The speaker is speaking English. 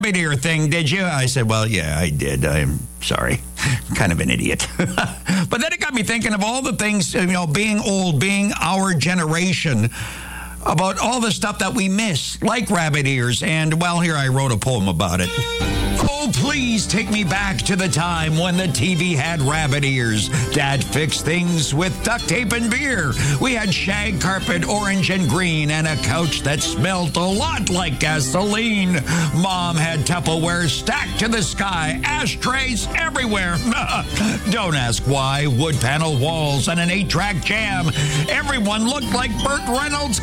rabbit ear thing, did you? I said, well, yeah, I did. I'm sorry. Kind of an idiot. But then it got me thinking of all the things, being old, being our generation, about all the stuff that we miss, like rabbit ears. And, well, here I wrote a poem about it. Oh, please take me back to the time when the TV had rabbit ears. Dad fixed things with duct tape and beer. We had shag carpet, orange and green, and a couch that smelled a lot like gasoline. Mom had Tupperware stacked to the sky, ashtrays everywhere. Don't ask why. Wood panel walls and an 8-track jam. Everyone looked like Burt Reynolds'